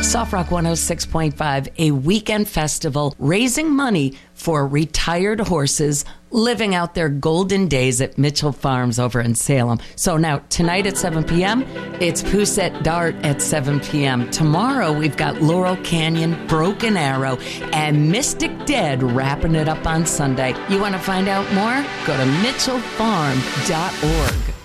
Soft Rock 106.5, a weekend festival raising money for retired horses living out their golden days at Mitchell Farms over in Salem. So now, tonight at 7 p.m., it's Poussette Dart at 7 p.m. Tomorrow, we've got Laurel Canyon, Broken Arrow, and Mystic Dead wrapping it up on Sunday. You want to find out more? Go to mitchellfarm.org.